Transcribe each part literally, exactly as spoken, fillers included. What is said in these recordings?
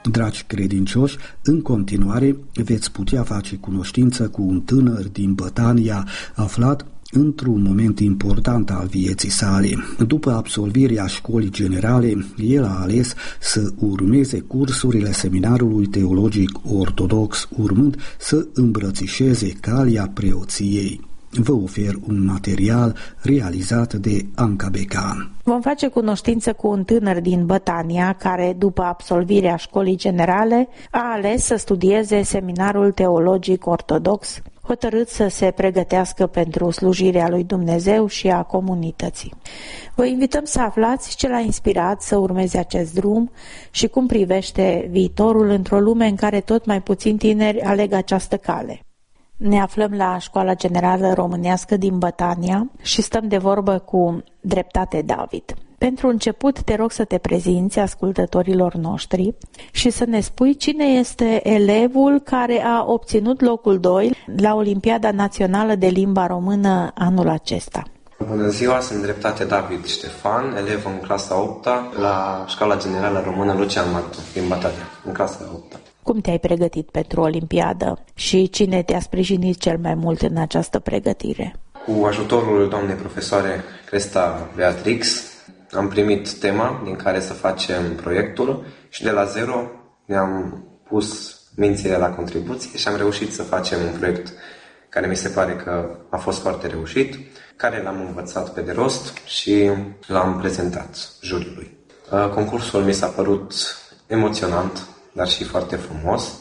Dragi credincioși, în continuare veți putea face cunoștință cu un tânăr din Bătania aflat într-un moment important al vieții sale. După absolvirea școlii generale, el a ales să urmeze cursurile Seminarului Teologic Ortodox, urmând să îmbrățișeze calea preoției. Vă ofer un material realizat de Anca Becan. Vom face cunoștință cu un tânăr din Bătania care, după absolvirea școlii generale, a ales să studieze Seminarul Teologic Ortodox, hotărât să se pregătească pentru slujirea lui Dumnezeu și a comunității. Vă invităm să aflați ce l-a inspirat să urmeze acest drum și cum privește viitorul într-o lume în care tot mai puțini tineri aleg această cale. Ne aflăm la Școala Generală Românească din Bătania și stăm de vorbă cu Dreptate David. Pentru început, te rog să te prezinți ascultătorilor noștri și să ne spui cine este elevul care a obținut locul doi la Olimpiada Națională de Limba Română anul acesta. Bună ziua, sunt Dreptate David Ștefan, elev în clasa a opta la Școala Generală Română Lucian Martu din Bătania, în clasa a opta. Cum te-ai pregătit pentru Olimpiadă și cine te-a sprijinit cel mai mult în această pregătire? Cu ajutorul doamnei profesoare Cresta Beatrix am primit tema din care să facem proiectul și de la zero ne-am pus mințile la contribuție și am reușit să facem un proiect care mi se pare că a fost foarte reușit, care l-am învățat pe de rost și l-am prezentat juriului. Concursul mi s-a părut emoționant, dar și foarte frumos.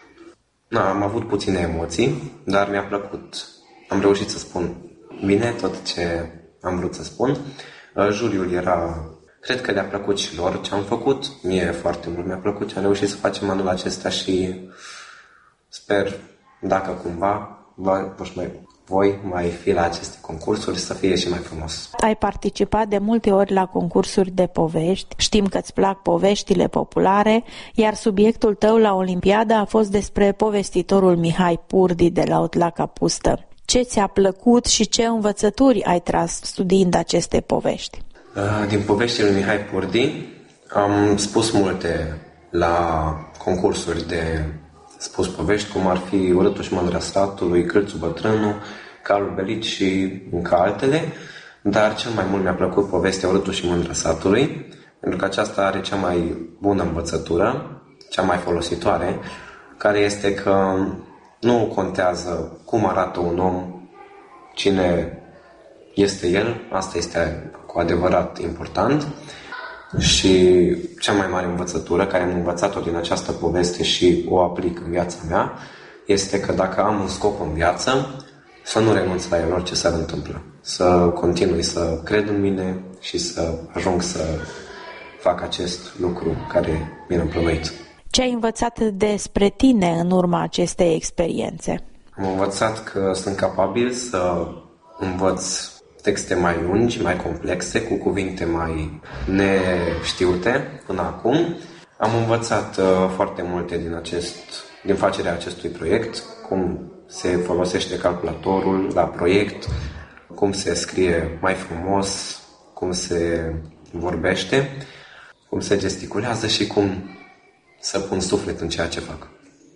Na, am avut puține emoții, dar mi-a plăcut. Am reușit să spun bine tot ce am vrut să spun. Juriul era, cred că le-a plăcut și lor ce am făcut. Mie foarte mult mi-a plăcut ce am reușit să facem anul acesta și sper, dacă cumva voi mai fi la aceste concursuri, să fie și mai frumos. Ai participat de multe ori la concursuri de povești, știm că îți plac poveștile populare, iar subiectul tău la Olimpiadă a fost despre povestitorul Mihai Purdi de la Otlaca Pustă. Ce ți-a plăcut și ce învățături ai tras studiind aceste povești? Din poveștile lui Mihai Purdi am spus multe la concursuri de spus povești, cum ar fi Urâtul și Mândra Satului, Cârțul Bătrânul, Calul Belit și încă altele, dar cel mai mult mi-a plăcut povestea Urâtul și Mândra Satului, pentru că aceasta are cea mai bună învățătură, cea mai folositoare, care este că nu contează cum arată un om, cine este el, asta este cu adevărat important. Și cea mai mare învățătură care am învățat-o din această poveste și o aplic în viața mea este că dacă am un scop în viață, să nu renunț la el orice s-ar întâmplă. Să continui să cred în mine și să ajung să fac acest lucru care mi-l am plănuit. Ce ai învățat despre tine în urma acestei experiențe? Am învățat că sunt capabil să învăț texte mai lungi, mai complexe, cu cuvinte mai neștiute până acum. Am învățat uh, foarte multe din, acest, din facerea acestui proiect, cum se folosește calculatorul la proiect, cum se scrie mai frumos, cum se vorbește, cum se gesticulează și cum să pun suflet în ceea ce fac.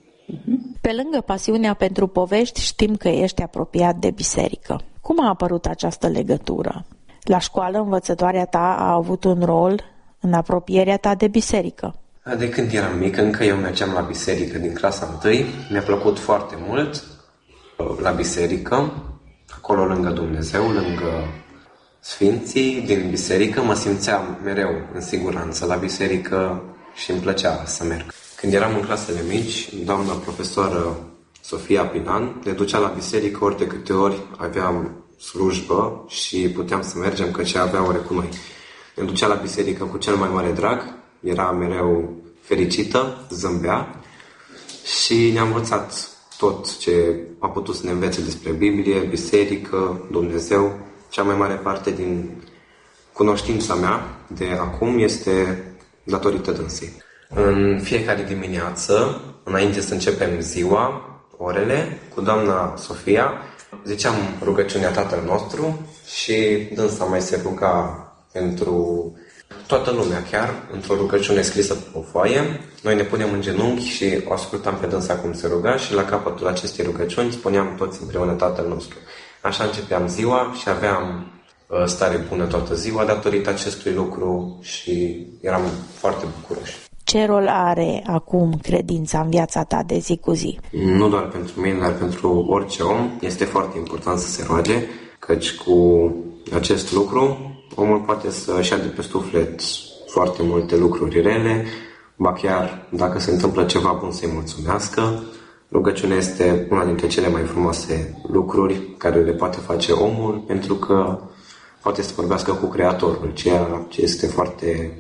Pe lângă pasiunea pentru povești, știm că ești apropiat de biserică. Cum a apărut această legătură? La școală, învățătoarea ta a avut un rol în apropierea ta de biserică. De când eram mic, încă eu mergeam la biserică din clasa întâi. Mi-a plăcut foarte mult la biserică, acolo lângă Dumnezeu, lângă sfinții din biserică. Mă simțeam mereu în siguranță la biserică și îmi plăcea să merg. Când eram în clasele mici, doamna profesoară Sofia Pinan ne ducea la biserică ori de câte ori aveam slujbă și puteam să mergem, căci avea ore cu noi. Ne ducea la biserică cu cel mai mare drag, era mereu fericită, zâmbea și ne-a învățat tot ce a putut să ne învețe despre Biblie, biserică, Dumnezeu. Cea mai mare parte din cunoștința mea de acum este datorită dânsei. În fiecare dimineață, înainte să începem ziua, orele, cu doamna Sofia, ziceam rugăciunea Tatăl nostru și dânsa mai se ruga pentru Toată lumea chiar, într-o rugăciune scrisă pe o foaie, noi ne punem în genunchi și o ascultam pe dânsa cum se ruga și la capătul acestei rugăciuni spuneam toți împreună Tatăl nostru. Așa începeam ziua și aveam uh, stare bună toată ziua datorită acestui lucru și eram foarte bucuroși. Ce rol are acum credința în viața ta de zi cu zi? Nu doar pentru mine, dar pentru orice om este foarte important să se roage, căci cu acest lucru omul poate să-și ia de pe suflet foarte multe lucruri rele, ba chiar dacă se întâmplă ceva bun să-i mulțumească. Rugăciunea este una dintre cele mai frumoase lucruri care le poate face omul, pentru că poate să vorbească cu Creatorul, ceea ce este foarte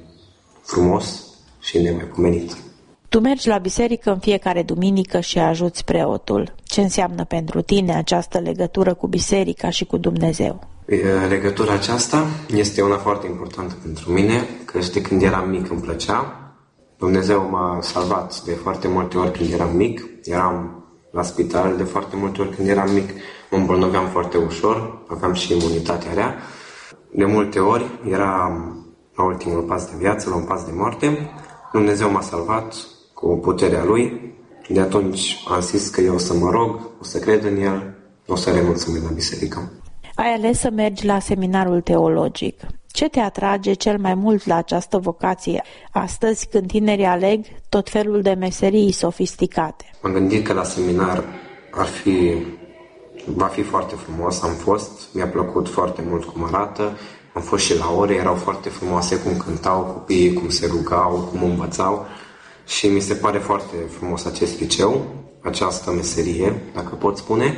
frumos și nemaipomenit. Tu mergi la biserică în fiecare duminică și ajuți preotul. Ce înseamnă pentru tine această legătură cu biserica și cu Dumnezeu? Legătura aceasta este una foarte importantă pentru mine, că de când eram mic îmi plăcea. Dumnezeu m-a salvat de foarte multe ori când eram mic, eram la spital de foarte multe ori când eram mic, mă îmbolnăveam foarte ușor, aveam și imunitatea rea. De multe ori eram la ultimul pas de viață, la un pas de moarte. Dumnezeu m-a salvat cu puterea Lui. De atunci am zis că eu o să mă rog, o să cred în El, o să renunț să merg la biserică. Ai ales să mergi la seminarul teologic. Ce te atrage cel mai mult la această vocație astăzi, când tinerii aleg tot felul de meserii sofisticate? M-am gândit că la seminar ar fi, va fi foarte frumos. Am fost, mi-a plăcut foarte mult cum arată. Am fost și la ore, erau foarte frumoase cum cântau copiii, cum se rugau, cum învățau. Și mi se pare foarte frumos acest liceu, această meserie, dacă pot spune.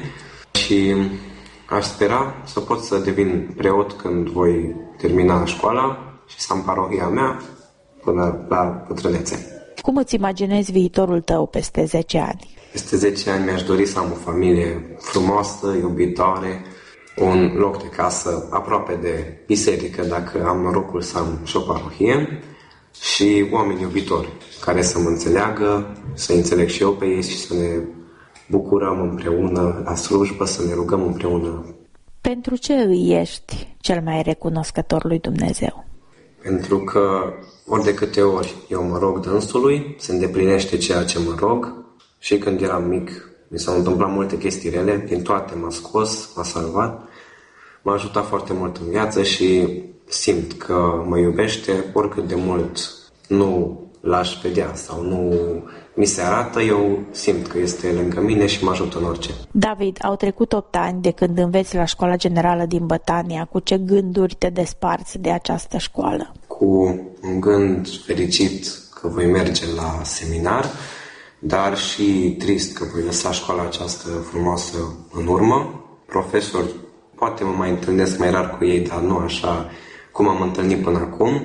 Și aș spera să pot să devin preot când voi termina școala și să am parohia mea până la bătrânețe. Cum îți imaginezi viitorul tău peste zece ani? Peste zece ani mi-aș dori să am o familie frumoasă, iubitoare, un loc de casă aproape de biserică, dacă am norocul să am și o parohie, și oameni iubitori care să mă înțeleagă, să înțeleg și eu pe ei și să ne bucurăm împreună la slujbă, să ne rugăm împreună. Pentru ce îi ești cel mai recunoscător lui Dumnezeu? Pentru că ori de câte ori eu mă rog dânsului, se îndeplinește ceea ce mă rog. Și când eram mic, mi s-au întâmplat multe chestii rele, din toate m-a scos, m-a salvat, m-a ajutat foarte mult în viață și simt că mă iubește, oricât de mult nu l-aș vedea sau nu mi se arată, eu simt că este lângă mine și mă ajută în orice. David, au trecut opt ani de când înveți la Școala Generală din Bătania. Cu ce gânduri te desparți de această școală? Cu un gând fericit că voi merge la seminar, dar și trist că voi lăsa școala aceasta frumoasă în urmă. Profesori, poate mă mai întâlnesc mai rar cu ei, dar nu așa cum am întâlnit până acum.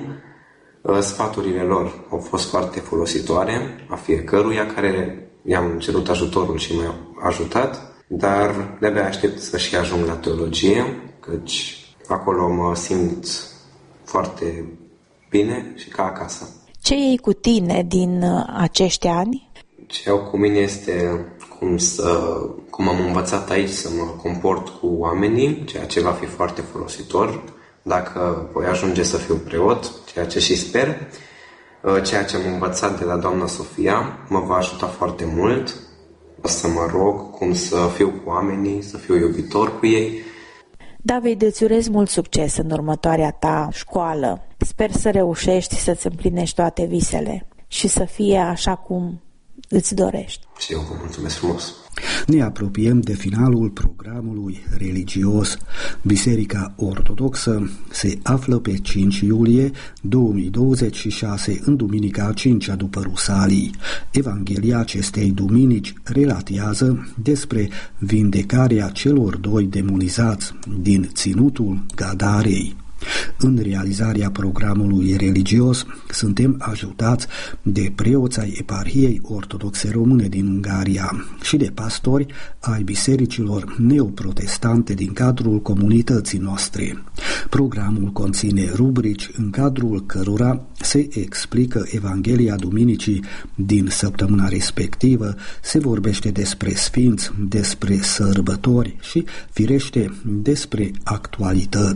Sfaturile lor au fost foarte folositoare, a fiecăruia care i-am cerut ajutorul și m-a ajutat, dar de-abia aștept să și ajung la teologie, căci acolo mă simt foarte bine și ca acasă. Ce iei cu tine din acești ani? Ce iau cu mine este cum, să, cum am învățat aici să mă comport cu oamenii, ceea ce va fi foarte folositor dacă voi ajunge să fiu preot, ceea ce și sper. Ceea ce am învățat de la doamna Sofia mă va ajuta foarte mult să mă rog cum să fiu cu oamenii, să fiu iubitor cu ei. David, îți urez mult succes în următoarea ta școală. Sper să reușești să-ți împlinești toate visele și să fie așa cum îți dorești. Și eu vă mulțumesc frumos. Ne apropiem de finalul programului religios. Biserica Ortodoxă se află pe cinci iulie două mii douăzeci și șase, în duminica a cincea după Rusalii. Evanghelia acestei duminici relatează despre vindecarea celor doi demonizați din ținutul Gadarei. În realizarea programului religios suntem ajutați de preoți ai Eparhiei Ortodoxe Române din Ungaria și de pastori ai bisericilor neoprotestante din cadrul comunității noastre. Programul conține rubrici în cadrul cărora se explică Evanghelia Duminicii din săptămâna respectivă, se vorbește despre sfinți, despre sărbători și, firește, despre actualități.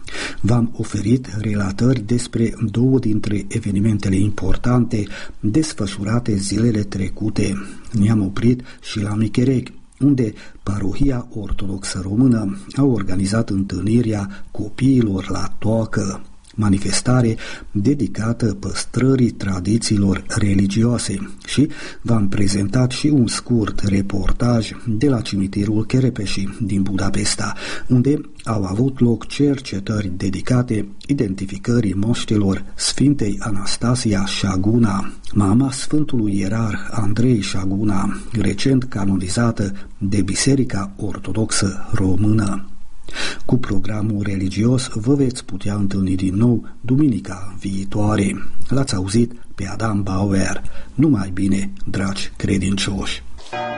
V-am oferit relatări despre două dintre evenimentele importante desfășurate zilele trecute. Ne-am oprit și la Michereg, unde Parohia Ortodoxă Română a organizat întâlnirea copiilor la toacă, manifestare dedicată păstrării tradițiilor religioase, și v-am prezentat și un scurt reportaj de la cimitirul Cherepeși din Budapesta, unde au avut loc cercetări dedicate identificării moștelor Sfintei Anastasia Șaguna, mama Sfântului Ierarh Andrei Șaguna, recent canonizată de Biserica Ortodoxă Română. Cu programul religios vă veți putea întâlni din nou duminica viitoare. L-ați auzit pe Adam Bauer. Numai bine, dragi credincioși!